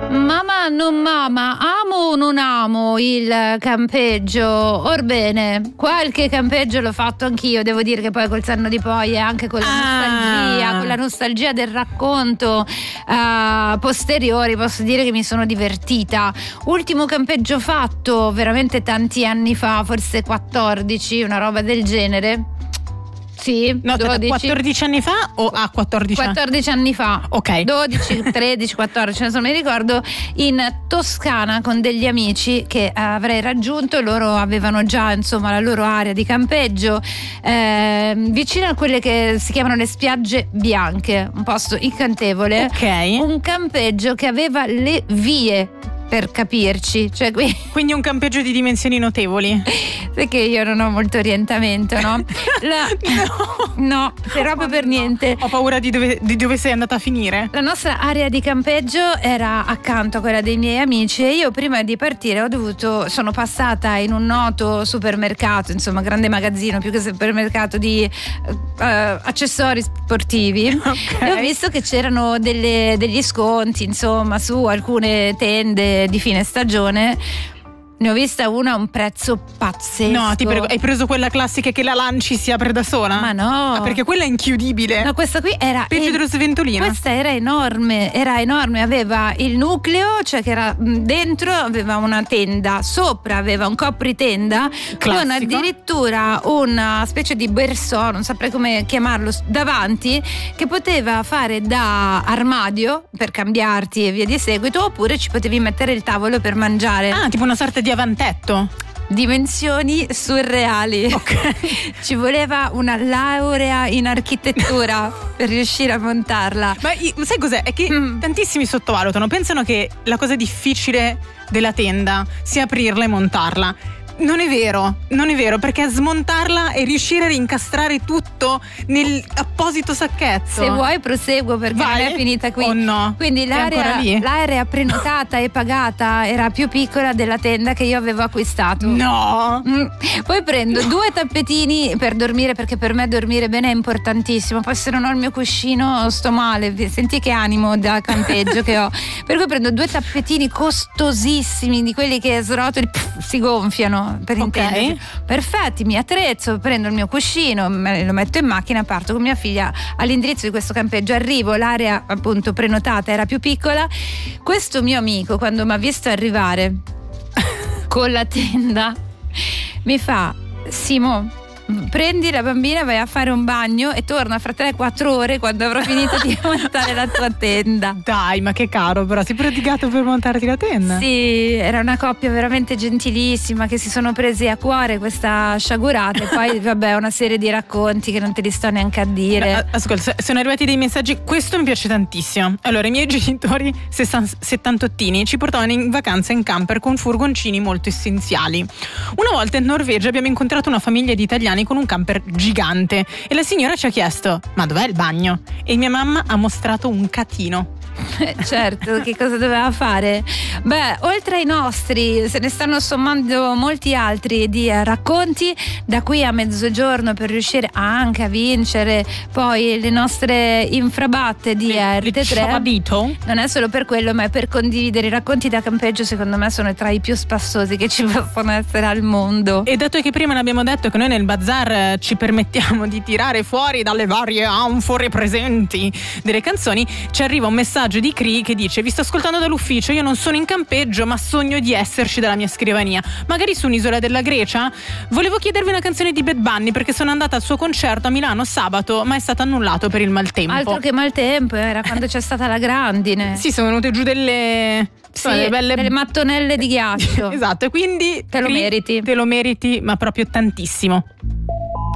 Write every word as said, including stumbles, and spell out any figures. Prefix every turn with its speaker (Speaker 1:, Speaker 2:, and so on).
Speaker 1: Mamma non mamma, amo o non amo il campeggio? Orbene, qualche campeggio l'ho fatto anch'io, devo dire che poi col senno di poi e anche con la
Speaker 2: Ah.
Speaker 1: nostalgia, con la nostalgia del racconto uh, posteriori, posso dire che mi sono divertita. Ultimo campeggio fatto veramente tanti anni fa, forse quattordici, una roba del genere. Sì,
Speaker 2: No, aspetta,
Speaker 1: dodici.
Speaker 2: quattordici anni fa o a quattordici anni?
Speaker 1: quattordici anni fa.
Speaker 2: Ok.
Speaker 1: dodici, tredici, quattordici, adesso non mi ricordo, in Toscana con degli amici che avrei raggiunto. Loro avevano già insomma la loro area di campeggio eh, vicino a quelle che si chiamano le spiagge bianche, un posto incantevole.
Speaker 2: Ok.
Speaker 1: Un campeggio che aveva le vie, per capirci, cioè qui
Speaker 2: Quindi un campeggio di dimensioni notevoli.
Speaker 1: perché io non ho molto orientamento, no? La...
Speaker 2: No.
Speaker 1: no, proprio per niente.
Speaker 2: Ho paura di dove, di dove sei andata a finire.
Speaker 1: La nostra area di campeggio era accanto a quella dei miei amici e io prima di partire ho dovuto, sono passata in un noto supermercato, insomma grande magazzino più che supermercato di uh, accessori sportivi.
Speaker 2: Okay.
Speaker 1: E ho visto che c'erano delle, degli sconti insomma su alcune tende di fine stagione. Ne ho vista una a un prezzo pazzesco.
Speaker 2: No, ti prego, hai preso quella classica che la lanci si apre da sola?
Speaker 1: Ma no.
Speaker 2: Ah, perché quella è inchiudibile.
Speaker 1: No, questa qui era
Speaker 2: Peggio
Speaker 1: en-
Speaker 2: dello sventolino.
Speaker 1: Questa era enorme, era enorme, aveva il nucleo, cioè che era mh, dentro aveva una tenda, sopra aveva un copritenda
Speaker 2: Classico.
Speaker 1: con addirittura una specie di bersò, non saprei come chiamarlo, s- davanti, che poteva fare da armadio per cambiarti e via di seguito, oppure ci potevi mettere il tavolo per mangiare.
Speaker 2: Ah, tipo una sorta di avantetto.
Speaker 1: Dimensioni surreali.
Speaker 2: Ok.
Speaker 1: Ci voleva una laurea in architettura per riuscire a montarla.
Speaker 2: Ma i- sai cos'è? È che
Speaker 1: Mm.
Speaker 2: tantissimi sottovalutano, pensano che la cosa difficile della tenda sia aprirla e montarla. Non è vero, non è vero, perché smontarla e riuscire a incastrare tutto nell'apposito sacchetto.
Speaker 1: Se vuoi proseguo perché
Speaker 2: Vai.
Speaker 1: non è finita qui.
Speaker 2: Oh no.
Speaker 1: Quindi
Speaker 2: È
Speaker 1: l'area,
Speaker 2: ancora lì?
Speaker 1: l'area prenotata e pagata era più piccola della tenda che io avevo acquistato.
Speaker 2: No.
Speaker 1: Mm. Poi prendo due tappetini per dormire, perché per me dormire bene è importantissimo. Poi se non ho il mio cuscino sto male. Senti che animo da campeggio che ho. Per cui prendo due tappetini costosissimi, di quelli che srotoli pff, si gonfiano, per
Speaker 2: Ok.
Speaker 1: intenderci. Perfetti, mi attrezzo, prendo il mio cuscino, me lo metto in macchina, parto con mia figlia all'indirizzo di questo campeggio. Arrivo, l'area appunto prenotata era più piccola. Questo mio amico, quando mi ha visto arrivare con la tenda, mi fa: Simo, prendi la bambina, vai a fare un bagno e torna fra tre quattro ore quando avrò finito di montare la tua tenda.
Speaker 2: Dai, ma che caro, però si è praticato per montarti la tenda.
Speaker 1: Sì, era una coppia veramente gentilissima che si sono presi a cuore questa sciagurata e poi vabbè una serie di racconti che non te li sto neanche a dire.
Speaker 2: A- Ascolta, se- sono arrivati dei messaggi, questo mi piace tantissimo. Allora, i miei genitori sessan- settantottini ci portavano in vacanza in camper con furgoncini molto essenziali. Una volta in Norvegia abbiamo incontrato una famiglia di italiani con un camper gigante e la signora ci ha chiesto: ma dov'è il bagno? E mia mamma ha mostrato un catino.
Speaker 1: Certo, che cosa doveva fare? Beh, oltre ai nostri se ne stanno sommando molti altri di eh, racconti da qui a mezzogiorno, per riuscire anche a vincere poi le nostre infrabatte di
Speaker 2: Le-
Speaker 1: R T tre.
Speaker 2: le ciabadito?
Speaker 1: Non è solo per quello, ma è per condividere i racconti da campeggio. Secondo me sono tra i più spassosi che ci possono essere al mondo.
Speaker 2: E dato che prima l'abbiamo detto che noi nel bazar eh, ci permettiamo di tirare fuori dalle varie anfore presenti delle canzoni, ci arriva un messaggio di Cree che dice: vi sto ascoltando dall'ufficio, io non sono in campeggio ma sogno di esserci dalla mia scrivania, magari su un'isola della Grecia. Volevo chiedervi una canzone di Bad Bunny perché sono andata al suo concerto a Milano sabato ma è stato annullato per il maltempo.
Speaker 1: Altro che maltempo, era quando c'è stata la grandine.
Speaker 2: Sì, sono venute giù delle,
Speaker 1: Sì,
Speaker 2: delle belle
Speaker 1: delle mattonelle di ghiaccio.
Speaker 2: esatto, e quindi
Speaker 1: Te lo
Speaker 2: Cree,
Speaker 1: meriti.
Speaker 2: te lo meriti, ma proprio tantissimo.